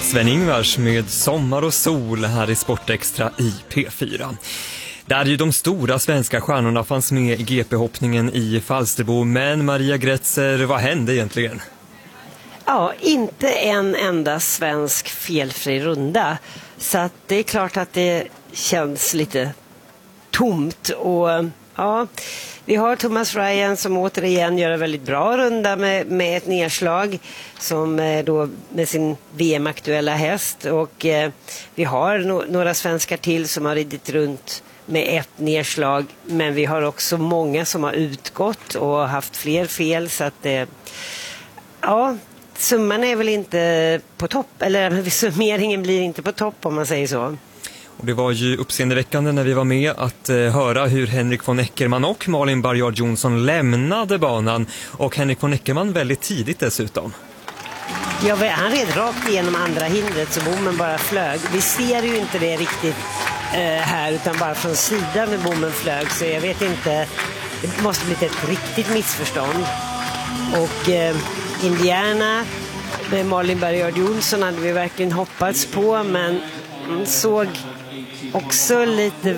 Sven-Ingvars med Sommar och sol här i Sportextra i P4. Där ju de stora svenska stjärnorna fanns med i GP-hoppningen i Falsterbo. Men Maria Gretzer, vad hände egentligen? Ja, inte en enda svensk felfri runda. Så att det är klart att det känns lite tomt. Och ja, vi har Thomas Ryan som återigen gör en väldigt bra runda med ett nedslag som då med sin VM-aktuella häst. Och vi har några svenskar till som har ridit runt med ett nedslag. Men vi har också många som har utgått och haft fler fel. Så att ja, summan är väl inte på topp. Eller summeringen blir inte på topp om man säger så. Och det var ju uppseendeväckande när vi var med att höra hur Henrik von Eckermann och Malin Barriard Jonsson lämnade banan. Och Henrik von Eckermann väldigt tidigt dessutom. Ja, han red rakt igenom andra hindret så bommen bara flög. Vi ser ju inte det riktigt här utan bara från sidan när bommen flög. Så jag vet inte, det måste bli ett riktigt missförstånd. Och Indiana med Malin Barriard Jonsson hade vi verkligen hoppats på, men såg också lite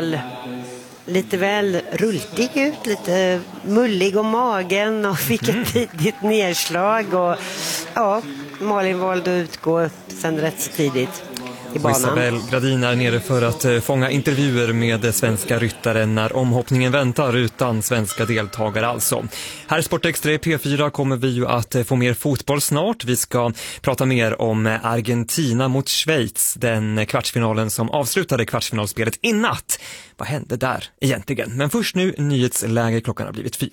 väl rultig ut, lite mullig om magen och fick ett tidigt nedslag och ja, Malin valde att utgå sen rätt så tidigt i banan. Isabel Gradin är nere för att fånga intervjuer med svenska ryttare när omhoppningen väntar utan svenska deltagare alltså. Här i Sportextra i P4 kommer vi ju att få mer fotboll snart. Vi ska prata mer om Argentina mot Schweiz, den kvartsfinalen som avslutade kvartsfinalspelet i natt. Vad hände där egentligen? Men först nu nyhetsläge, klockan har blivit 4.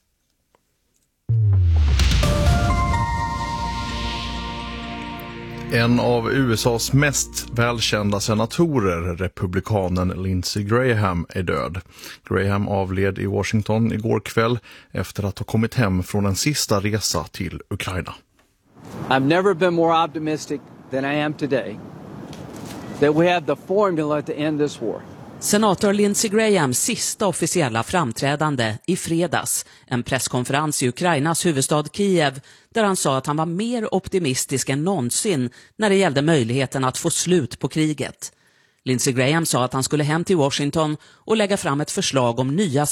En av USAs mest välkända senatorer, republikanen Lindsey Graham, är död. Graham avled i Washington igår kväll efter att ha kommit hem från en sista resa till Ukraina. I've never been more optimistic than I am today that we have the formula to end this war. Senator Lindsey Grahams sista officiella framträdande i fredags, en presskonferens i Ukrainas huvudstad Kiev, där han sa att han var mer optimistisk än någonsin när det gällde möjligheten att få slut på kriget. Lindsey Graham sa att han skulle hem till Washington och lägga fram ett förslag om nya